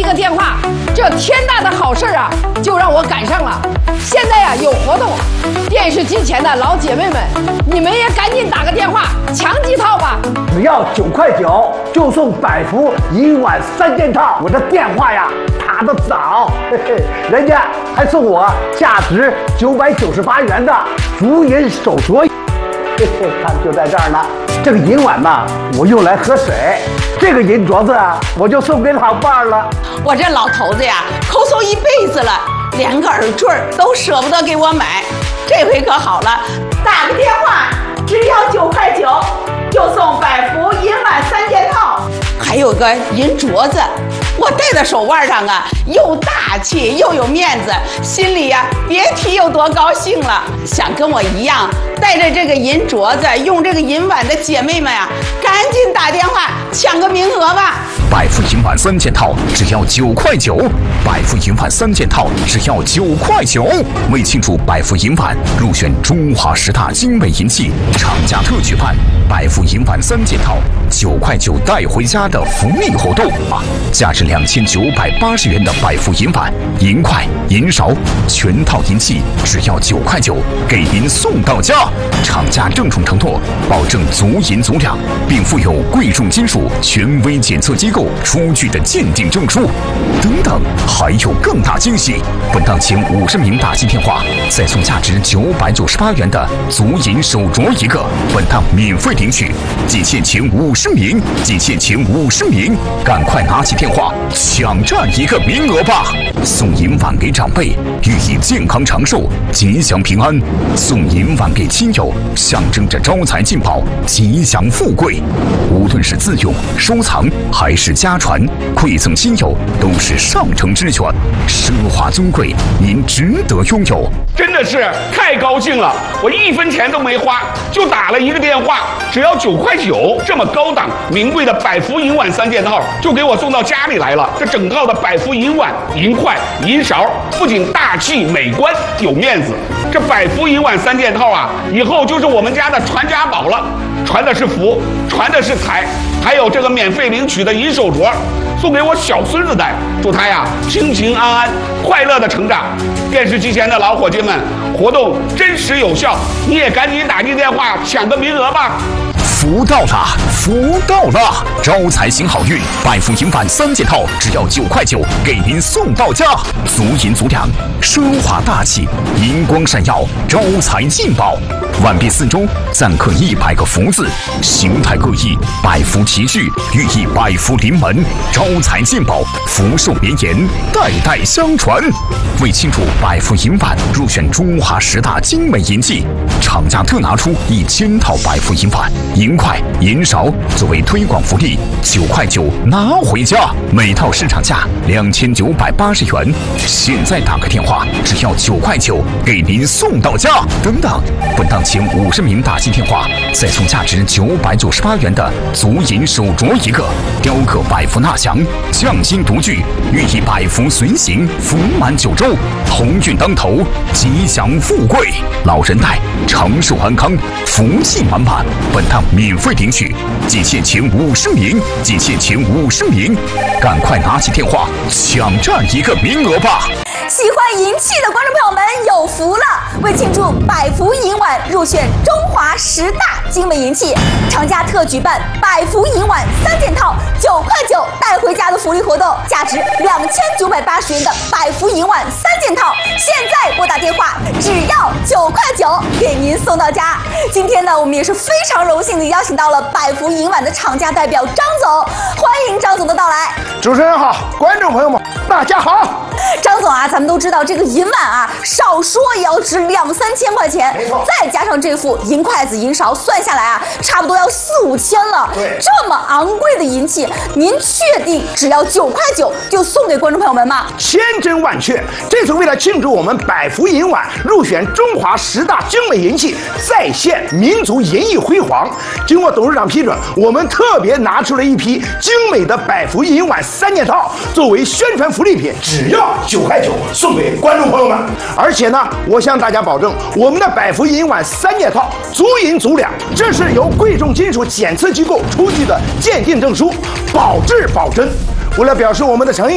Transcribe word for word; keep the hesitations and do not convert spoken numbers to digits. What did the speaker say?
个电话，这天大的好事啊，就让我赶上了。现在呀、啊、有活动，电视机前的老姐妹们，你们也赶紧打个电话抢几套吧。 只要九块九就送百福银碗三件套。我这电话呀打得早，嘿嘿，人家还送我价值九百九十八元的竹银手镯。嘿嘿，看就在这儿呢。这个银碗呢，我用来喝水；这个银镯子啊，我就送给老伴儿了。 我这老头子呀，抠搜一辈子了，连个耳坠都舍不得给我买。这回可好了，打个电话，只要九块九，就送百福银碗三件套，还有个银镯子。我戴在手腕上啊，又大气又有面子，心里呀、啊、别提有多高兴了。想跟我一样带着这个银镯子，用这个银碗的姐妹们呀、啊，赶紧打电话抢个名额吧！ 百福银碗三件套只要九块九，百福银碗三件套只要九块九。为庆祝百福银碗入选中华十大精美银器，厂家特举办百福银碗三件套九块九带回家的福利活动啊！价值两千九百八十元的百福银碗、银筷、银勺全套银器只要九块九，给您送到家。厂家郑重承诺，保证足银足两，并附有贵重金属权威检测机构出具的鉴定证书。等等，还有更大惊喜！本档前五十名打进电话，再送价值九百九十八元的足银手镯一个。本档免费领取，仅限前五十名，仅限前五十名，赶快拿起电话抢占一个名额吧！送银碗给长辈，寓意健康长寿、吉祥平安；送银碗给亲友，象征着招财进宝、吉祥富贵。无论是自用、收藏还是家传，馈赠亲友都是上乘之选，奢华尊贵，您值得拥有。 真的是太高兴了！我一分钱都没花，就打了一个电话，只要九块九，这么高档名贵的百福银碗三件套就给我送到家里来了。这整套的百福银碗、银筷、银勺，不仅大气美观有面子，这百福银碗三件套啊，以后就是我们家的传家宝了。传的是福，传的是财，还有这个免费领取的银手镯，送给我小孙子戴，祝他呀平平安安、快乐的成长。电视机前的老伙计们，活动真实有效，你也赶紧打进电话抢个名额吧！ 福到了，福到了！招财行好运，百福银碗三件套只要九块九，给您送到家。足银足两，奢华大气，银光闪耀，招财进宝。碗壁四周錾刻一百个福字，形态各异，百福齐聚，寓意百福临门，招财进宝，福寿绵延，代代相传。为庆祝百福银碗入选中华十大精美银器，厂家特拿出一千套百福银碗、银筷、银勺作为推广福利，九块九拿回家，每套市场价两千九百八十元。现在打个电话，只要九块九，给您送到家。等等，本档前五十名打进电话，再送价值九百九十八元的足银手镯一个，雕刻百福纳祥，匠心独具，寓意百福随行，福满九州，鸿运当头，吉祥富贵，老人戴长寿安康，福气满满。本档免费领取，仅限前五十名，仅限前五十名，赶快拿起电话抢占一个名额吧！ 喜欢银器的观众朋友们有福了！为庆祝百福银碗入选中华十大精美银器，厂家特举办百福银碗三件套九块九带回家的福利活动，价值两千九百八十元的百福银碗三件套，现在拨打电话只要九块九，给您送到家。今天呢，我们也是非常荣幸的邀请到了百福银碗的厂家代表张总，欢迎张总的到来。 主持人好，观众朋友们大家好。 张总啊，咱们都知道这个银碗啊，少说也要值两三千块钱，再加上这副银筷子、银勺，算下来啊，差不多要四五千了。 对， 这么昂贵的银器，您确定只要九块九就送给观众朋友们吗？ 千真万确，这次为了庆祝我们百福银碗入选中华十大精美银器，再现民族银艺辉煌，经过董事长批准，我们特别拿出了一批精美的百福银碗三件套，作为宣传福利品，只要九块九送给观众朋友们。而且呢，我向大家保证，我们的百福银碗三件套足银足两，这是由贵重金属检测机构出具的鉴定证书，保质保真。为了表示我们的诚意，